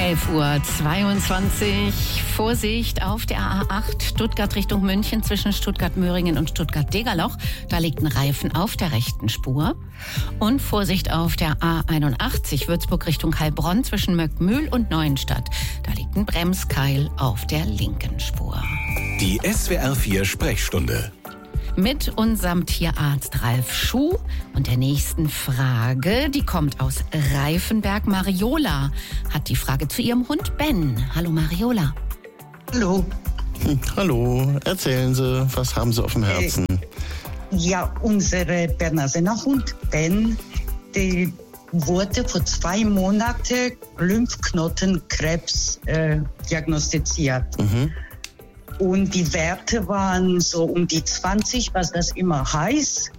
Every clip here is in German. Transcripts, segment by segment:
11:22 Uhr. Vorsicht auf der A8 Stuttgart Richtung München zwischen Stuttgart-Möhringen und Stuttgart-Degerloch. Da liegt ein Reifen auf der rechten Spur. Und Vorsicht auf der A81 Würzburg Richtung Heilbronn zwischen Möckmühl und Neuenstadt. Da liegt ein Bremskeil auf der linken Spur. Die SWR 4 Sprechstunde. Mit unserem Tierarzt Ralf Schuh und der nächsten Frage, die kommt aus Reifenberg. Mariola hat die Frage zu ihrem Hund Ben. Hallo Mariola. Hallo. Hallo, erzählen Sie, was haben Sie auf dem Herzen? Ja, unsere Bernardener Hund Ben, der wurde vor 2 Monaten Lymphknotenkrebs diagnostiziert. Und die Werte waren so um die 20, was das immer heißt.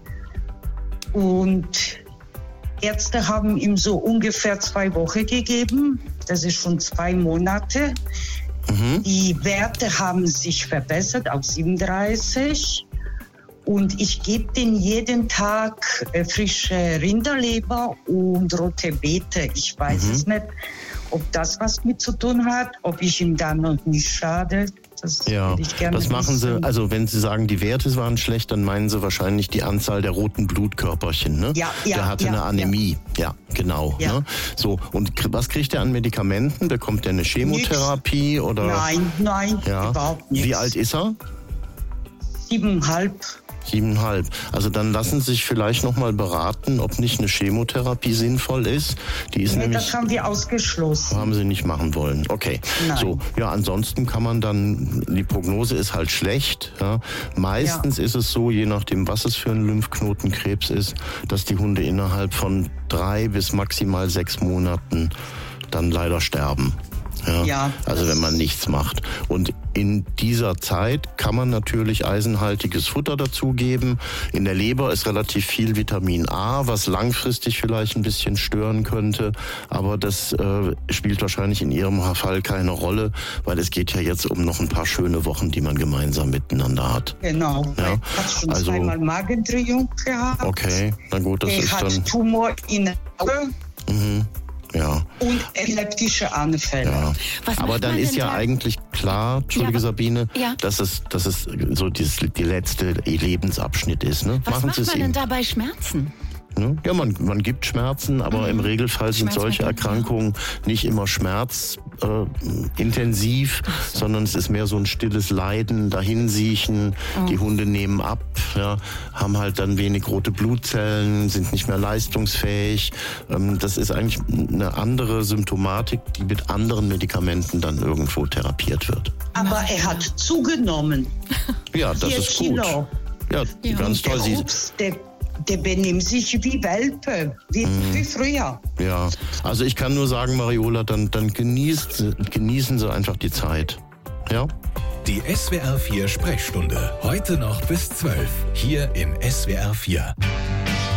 Und Ärzte haben ihm so ungefähr 2 Wochen gegeben. Das ist schon 2 Monate. Die Werte haben sich verbessert auf 37. Und ich gebe den jeden Tag frische Rinderleber und rote Beete. Ich weiß es nicht, ob das was mit zu tun hat, ob ich ihm da noch nicht schade. Das würde ich gerne das machen wissen. Sie, also wenn Sie sagen, die Werte waren schlecht, dann meinen Sie wahrscheinlich die Anzahl der roten Blutkörperchen, ne? Der hatte eine Anämie. Ja, genau. Ja. Ne? So, und was kriegt er an Medikamenten? Bekommt er eine Chemotherapie? Oder? Nein, Ja. überhaupt nichts. Wie alt ist er? 7,5. 7,5. Also dann lassen Sie sich vielleicht noch mal beraten, ob nicht eine Chemotherapie sinnvoll ist. Die ist nämlich, Das haben wir ausgeschlossen. haben Sie nicht machen wollen. Okay. Nein. So, ja, ansonsten kann man dann, die Prognose ist halt schlecht. Ja. Meistens ist es so, je nachdem, was es für ein Lymphknotenkrebs ist, dass die Hunde innerhalb von 3 bis maximal 6 Monaten dann leider sterben. Ja, also wenn man nichts macht. Und in dieser Zeit kann man natürlich eisenhaltiges Futter dazugeben. In der Leber ist relativ viel Vitamin A, was langfristig vielleicht ein bisschen stören könnte. Aber das spielt wahrscheinlich in Ihrem Fall keine Rolle, weil es geht ja jetzt um noch ein paar schöne Wochen, die man gemeinsam miteinander hat. Genau. Ja, Er hat schon 2-mal Magendrehung gehabt. Okay, na gut, das ist Er dann... hat Tumor in der Auge Ja. und epileptische Anfälle. Ja. Was Aber macht dann man ist denn ja da? eigentlich klar, Entschuldige Sabine, Ja. dass es so die letzte Lebensabschnitt ist. Ne? Was macht Sie es man ihm. denn da bei Schmerzen? Ne? Ja, man gibt Schmerzen, aber im Regelfall sind solche Schmerzmittel, Erkrankungen nicht immer schmerzintensiv, sondern es ist mehr so ein stilles Leiden, dahinsiechen, die Hunde nehmen ab, ja, haben halt dann wenig rote Blutzellen, sind nicht mehr leistungsfähig. Das ist eigentlich eine andere Symptomatik, die mit anderen Medikamenten dann irgendwo therapiert wird. Aber er hat zugenommen. Ja, das 4 ist gut. Kilo. Ja, ganz toll. Der Ups, der benimmt sich wie Welpe, wie früher. Ja, also ich kann nur sagen, Mariola, dann genießen Sie einfach die Zeit. Ja? Die SWR 4 Sprechstunde. Heute noch bis 12. Hier in SWR 4.